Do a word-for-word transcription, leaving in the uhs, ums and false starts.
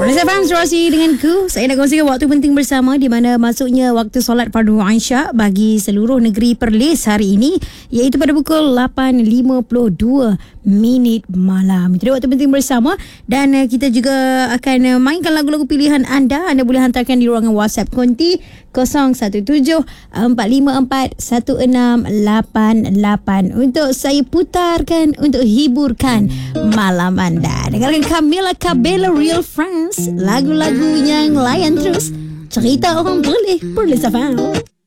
Perlis F M Rosi denganku. Saya nak kongsikan waktu penting bersama, di mana masuknya waktu solat fardu Isyak bagi seluruh negeri Perlis hari ini, iaitu pada pukul lapan lima puluh dua minit malam. Itu waktu penting bersama, dan uh, kita juga akan uh, mainkan lagu-lagu pilihan anda. Anda boleh hantarkan di ruangan WhatsApp konti kosong satu tujuh empat lima empat satu enam lapan lapan untuk saya putarkan, untuk hiburkan malam anda. Dengarkan Camila Cabello, Real Friends, lagu-lagu yang layan terus cerita orang boleh. Perlis F M.